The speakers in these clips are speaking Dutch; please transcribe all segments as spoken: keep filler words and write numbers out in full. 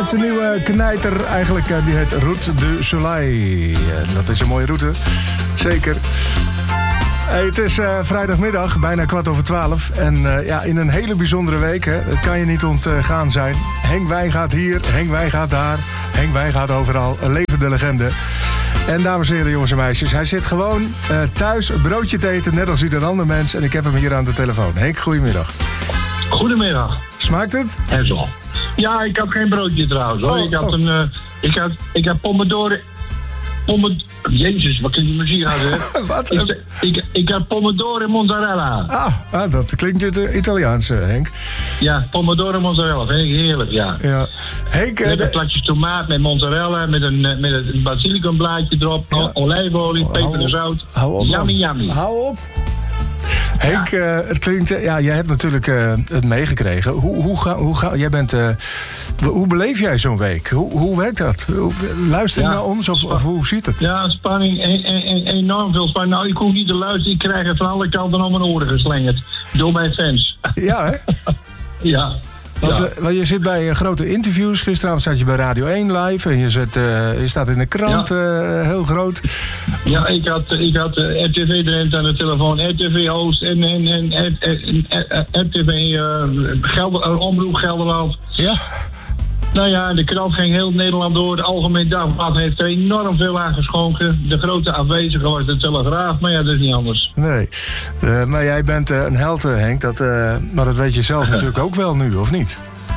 Dat is een nieuwe knijter eigenlijk, die heet Route du Soleil. En dat is een mooie route, zeker. Hey, het is uh, vrijdagmiddag, bijna kwart over twaalf. En uh, ja, in een hele bijzondere week, hè, dat kan je niet ontgaan zijn. Henk Wijngaard hier, Henk Wijngaard daar, Henk Wijngaard overal. Een levende legende. En dames en heren, jongens en meisjes, hij zit gewoon uh, thuis een broodje te eten, net als ieder ander mens. En ik heb hem hier aan de telefoon. Henk, goedemiddag. Goedemiddag. Smaakt het? En zo. Ja, ik had geen broodje trouwens hoor. Oh, ik had oh. een, uh, ik had, ik had pomodoro... Pomodoro... Jezus, wat klinkt die muziek uit, hè? Wat? Ik, ik, ik had pomodoro en mozzarella. Ah, ah, dat klinkt het Italiaans, Henk. Ja, pomodoro en mozzarella. Vind ik heerlijk, ja. Ja. Henk... Met de... een plakjes tomaat met mozzarella, met een, met een basilicumblaadje erop, ja. Olijfolie, peper en zout. Hou op, yummy, yummy. Hou op. Henk, ja. uh, het klinkt... Uh, ja, jij hebt natuurlijk uh, het meegekregen. Hoe, hoe, ga, hoe, ga, jij bent, uh, hoe beleef jij zo'n week? Hoe, hoe werkt dat? Hoe, luister je ja. naar ons of, of hoe ziet het? Ja, spanning. En, en, en, enorm veel spanning. Nou, ik hoef niet te luisteren. Ik krijg het van alle kanten om mijn oren geslingerd. Door mijn fans. Ja, hè? Ja. Want, ja. uh, want je zit bij uh, grote interviews. Gisteravond zat je bij Radio één live. En je, zit, uh, je staat in de krant, ja. uh, heel groot. Ja, ik had, ik had uh, R T V Drenthe aan de telefoon. R T V-host en, en, en, en, en, en R T V uh, Gelder, Omroep Gelderland. Ja. Nou ja, de krant ging heel Nederland door. De Algemeen Dagblad heeft er enorm veel aan geschonken. De grote afwezige was de Telegraaf, maar ja, dat is niet anders. Nee, uh, maar jij bent uh, een held, Henk. Dat, uh, maar dat weet je zelf natuurlijk ook wel nu, of niet?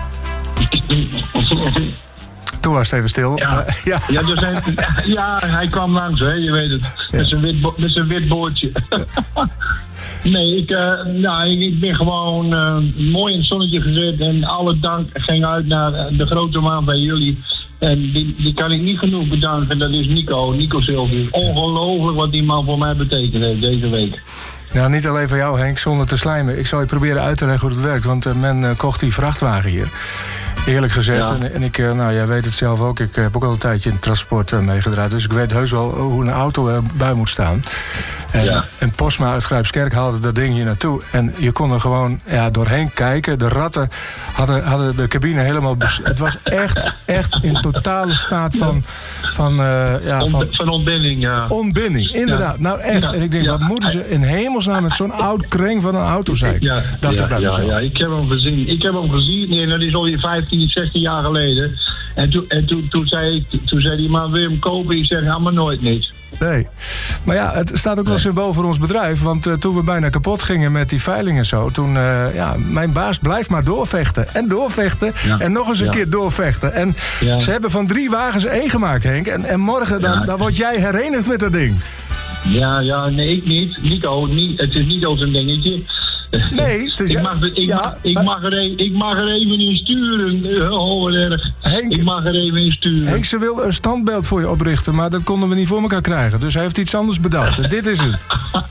Toen was het even stil. Ja, uh, ja. Ja, er zijn, ja, hij kwam langs, hè, je weet het. Ja. Met zijn wit, bo- met zijn wit boordje. Nee, ik, uh, nou, ik, ik ben gewoon uh, mooi in het zonnetje gezet. En alle dank ging uit naar de grote man bij jullie. En die, die kan ik niet genoeg bedanken. Dat is Nico, Nico Silvius. Ongelooflijk wat die man voor mij betekend heeft deze week. Nou, niet alleen voor jou, Henk, zonder te slijmen. Ik zal je proberen uit te leggen hoe het werkt. Want uh, men uh, kocht die vrachtwagen hier. Eerlijk gezegd. Ja. En, en ik, uh, nou, jij weet het zelf ook. Ik heb ook al een tijdje in het transport uh, meegedraaid. Dus ik weet heus wel hoe een auto uh, bij moet staan. En, ja. en Postma uit Grijpskerk haalde dat ding hier naartoe. En je kon er gewoon ja, doorheen kijken. De ratten hadden, hadden de cabine helemaal... Bes- het was echt, echt in totale staat van... Van, uh, ja, van, van ontbinding, ja. Ontbinding, inderdaad. Ja. Nou echt. Ja. En ik denk, ja. wat moeten ze in hemelsnaam met zo'n oud kreng van een auto zijn? Ja, dacht ja, ik bij ja, mezelf. Ja, ik heb hem gezien. Ik heb hem gezien. Nee, dat is alweer vijftien, zestien jaar geleden. En toen, en toen, toen, zei, toen zei die man, wil je hem kopen? Ik zeg, ja, maar nooit niet. Nee. Maar ja, het staat ook wel symbool voor ons bedrijf. Want uh, toen we bijna kapot gingen met die veiling en zo... toen, uh, ja, mijn baas blijft maar doorvechten. En doorvechten. Ja. En nog eens een ja. keer doorvechten. En ja. ze hebben van drie wagens één gemaakt, Henk. En, en morgen, dan, ja. dan word jij herenigd met dat ding. Ja, ja, nee, ik niet. Nico, niet, het is niet als een dingetje. Nee, het is, ik, mag, ik, ja, mag, ik, mag er even, ik mag er even in sturen. Oh, erg. Henk, ik mag er even in sturen. Henk, ze wil een standbeeld voor je oprichten, maar dat konden we niet voor elkaar krijgen. Dus hij heeft iets anders bedacht. En dit is het.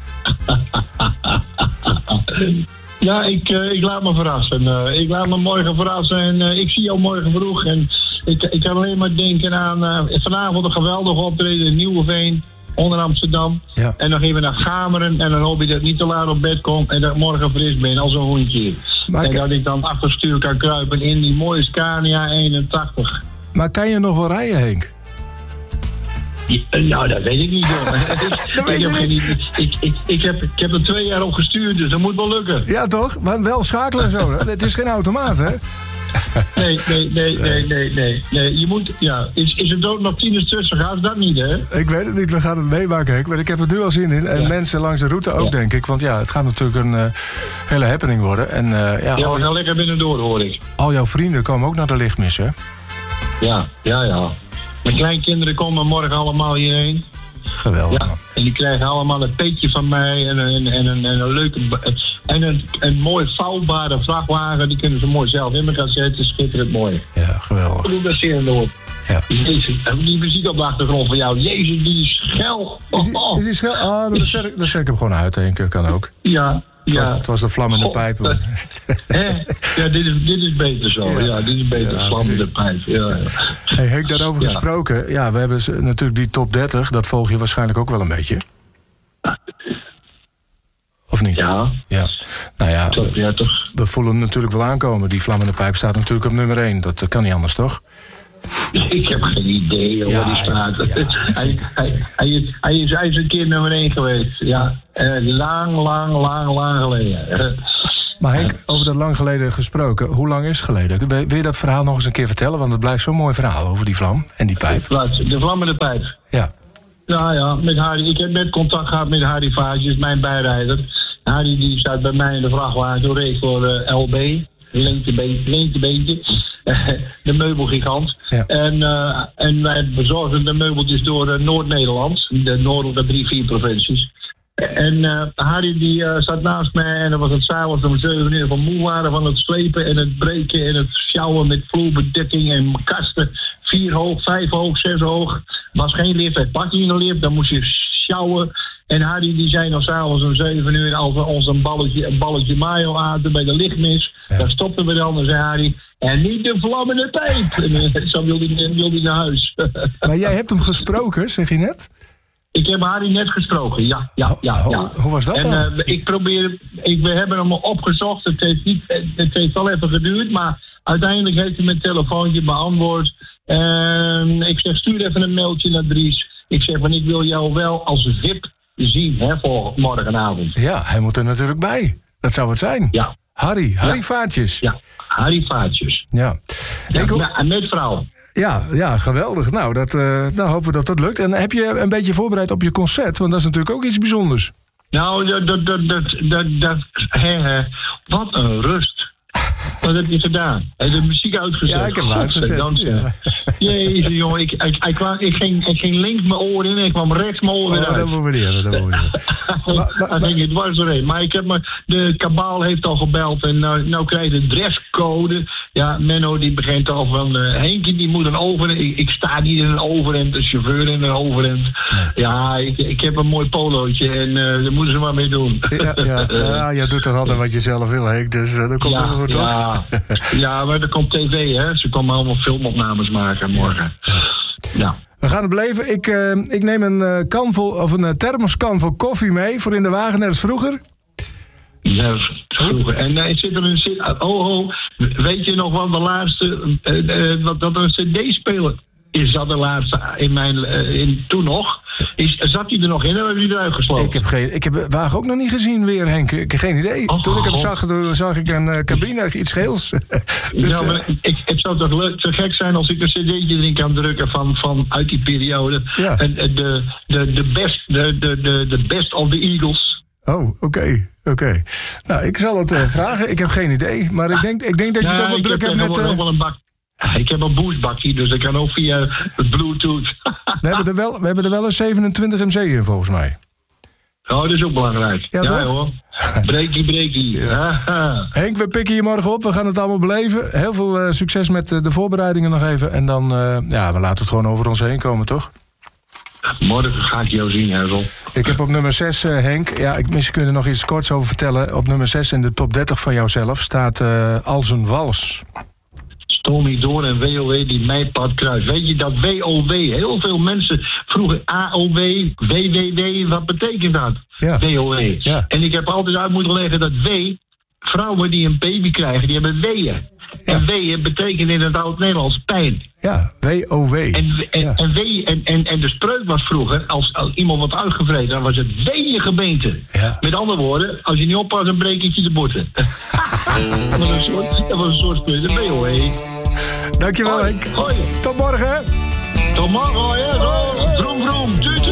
Ja, ik, uh, ik laat me verrassen. Uh, ik laat me morgen verrassen en uh, ik zie jou morgen vroeg. En ik, ik kan alleen maar denken aan uh, vanavond een geweldige optreden in Nieuweveen. Onder Amsterdam. Ja. En dan gaan we naar Gameren. En dan hoop ik dat ik niet te laat op bed kom. En dat ik morgen fris ben als een hondje. Maar en kan... dat ik dan achter stuur kan kruipen in die mooie Scania eenentachtig. Maar kan je nog wel rijden, Henk? Ja, nou, dat weet ik niet, jongen. dat weet ik, je heb niet. Geen, ik, ik, ik, heb, ik heb er twee jaar op gestuurd, dus dat moet wel lukken. Ja, toch? Maar wel schakelen en zo. Het is geen automaat, hè? Nee, nee, nee, nee, nee, nee, nee. Je moet, ja. Is, is er dood nog tieners tussen? Gaat dat niet, hè? Ik weet het niet, we gaan het meemaken, Henk. Maar ik heb er nu al zin in. En ja. mensen langs de route ook, ja. denk ik. Want ja, het gaat natuurlijk een uh, hele happening worden. En, uh, ja, ja, we al, gaan lekker binnendoor, hoor ik. Al jouw vrienden komen ook naar de lichtmis, hè? Ja, ja, ja. Mijn kleinkinderen komen morgen allemaal hierheen. Geweldig. Ja, en die krijgen allemaal een peetje van mij en een, en een, en een leuke... En een, een mooi vouwbare vrachtwagen, die kunnen ze mooi zelf in elkaar zetten. Schitterend mooi. Ja, geweldig. Ik doe dat zeer door. Ja. Jezus, die muziek op de achtergrond van jou. Jezus, die is schel. Oh, is, die, is die schel? Ah, dat zet ik, dat zet ik hem gewoon uit, denk ik. Kan ook. Ja. Het, ja. was, het was de vlammende pijp. Oh, ja, dit is, dit is beter zo. Ja, ja dit is beter. Ja, vlammende pijp. Ja, ja. Hey, Henk, daarover ja. gesproken. Ja, we hebben natuurlijk die top dertig. Dat volg je waarschijnlijk ook wel een beetje. Of niet? Ja. ja. Nou ja, toch, ja toch. we voelen hem natuurlijk wel aankomen. Die vlammende pijp staat natuurlijk op nummer één. Dat kan niet anders, toch? Ik heb geen idee ja, waar die staat. Ja, ja, hij, zeker, hij, zeker. Hij, is, hij, is, hij is een keer nummer één geweest. Ja, uh, lang, lang, lang, lang geleden. Maar Henk, over dat lang geleden gesproken, hoe lang is het geleden? Wil je dat verhaal nog eens een keer vertellen? Want het blijft zo'n mooi verhaal over die vlam en die pijp. De vlam en de pijp. Ja. Ja, ja, met Harry. Ik heb net contact gehad met Harry Vaatjes, mijn bijrijder. Harry die staat bij mij in de vrachtwagen, toen reed voor uh, L B. Leentebeentje, de meubelgigant. Ja. En, uh, en wij bezorgden de meubeltjes door uh, Noord-Nederland, de noordelijke drie, vier provincies. En uh, Harry die uh, zat naast mij en dan was het s'avonds om zeven uur van moe waren van het slepen en het breken en het sjouwen met vloerbedekking en kasten. Vier hoog, vijf hoog, zes hoog. Was geen lift, hij pakte in de lift, dan moest je sjouwen. En Harry die zei nog s'avonds om zeven uur als we ons een balletje, een balletje mayo aten bij de lichtmis. Ja. Dan stopten we dan en zei Harry, en niet de vlammende pijp. En zo wilde hij, wilde hij naar huis. Maar jij hebt hem gesproken, zeg je net? Ik heb Harry net gesproken, ja. ja, ja, ja. Hoe, hoe was dat dan? En, uh, ik probeer, ik, we hebben hem opgezocht, het heeft, niet, het heeft wel even geduurd, maar uiteindelijk heeft hij mijn telefoontje beantwoord. Uh, ik zeg, stuur even een mailtje naar Dries. Ik zeg, van ik wil jou wel als V I P zien, hè, voor morgenavond. Ja, hij moet er natuurlijk bij. Dat zou het zijn. Ja. Harry, Harry ja. Vaatjes. Ja, Harry Vaatjes. Ja. ja hoe... nou, met vrouw. Ja, ja, geweldig. Nou, dat, uh, nou, hopen we dat dat lukt. En heb je een beetje voorbereid op je concert? Want dat is natuurlijk ook iets bijzonders. Nou, dat, dat, dat, dat, dat, dat hè, hè. Wat een rust. Wat heb je gedaan? Heb je de muziek uitgezet? Ja, ik heb hem uitgezet. Ja. Jezus, jongen. Ik, ik, ik, kwam, ik, ging, ik ging links mijn oren in en ik kwam rechts mijn oren oh, uit. Dat moeten we niet hebben, dat moeten we niet hebben. Dan ging het dwars doorheen. Maar ik heb me, de kabaal heeft al gebeld en nou, nou krijg je de dresscode. Ja, Menno die begint al van, uh, Henkie die moet een overhemd. Ik, ik sta niet in een overhemd, de chauffeur in een overhemd. Nee. Ja, ik, ik heb een mooi polootje en uh, daar moeten ze maar mee doen. Ja, ja, ja, jij doet toch altijd wat je zelf wil, Henk, dus uh, dat komt ja, er goed toch? Ja, ja, maar er komt tv, hè. Ze komen allemaal filmopnames maken morgen. Ja. We gaan het beleven. Ik, uh, ik neem een uh, kan vol, of een uh, thermoskan vol koffie mee voor in de wagen, net als vroeger. Ja, vroeger. En uh, zit er een zit. Oh, oh, weet je nog wel de laatste uh, uh, wat dat een cd-speler is dat de laatste in mijn uh, in toen nog? Is, zat hij er nog in en hebben jullie eruit gesloten? Ik heb, geen, ik heb de wagen ook nog niet gezien weer, Henk. Ik heb geen idee. Oh, toen ik hem zag, toen zag ik een uh, cabine, iets geels. Dus, ja, maar uh, ik, het zou toch leuk, te gek zijn als ik een cd'tje erin kan drukken van, van uit die periode. Ja. En de, de, de, best, de, de, de, de best of the Eagles. Oh, oké. Okay, oké. Okay. Nou, ik zal het uh, vragen. Ik heb geen idee. Maar ik denk, ik denk dat je ja, toch wel druk hebt met... Uh... wel een bak. Ik heb een boostbakje, dus ik kan ook via het Bluetooth. we, hebben er wel, we hebben er wel een zevenentwintig M C in, volgens mij. Oh, dat is ook belangrijk. Ja, ja hoor. Breekie, breekie. Ja. Henk, we pikken je morgen op. We gaan het allemaal beleven. Heel veel uh, succes met uh, de voorbereidingen nog even. En dan, uh, ja, we laten het gewoon over ons heen komen, toch? Morgen ga ik jou zien, Hersel. Ik heb op nummer zes, uh, Henk... Ja, ik, misschien kun je er nog iets korts over vertellen. Op nummer zes in de top dertig van jouzelf staat uh, Als een Wals. Tommy Door en W O W die mijn pad kruist. Weet je dat W O W, heel veel mensen vroegen A O W, W W W, wat betekent dat? Ja. W O W. Ja. En ik heb altijd uit moeten leggen dat W, vrouwen die een baby krijgen, die hebben weeën. Ja. En weeën betekent in het oud-Nederlands pijn. Ja, W O W. En, en, ja. en, wee, en, en, en de spreuk was vroeger, als, als iemand wat uitgevreden, dan was het weeëngebeente. Ja. Met andere woorden, als je niet oppast, dan breek je de botten. dat was een soort, dat was een soort spreuk, de W O W. Dankjewel, Henk. Tot morgen. Tot morgen, ja. Vroom, vroom.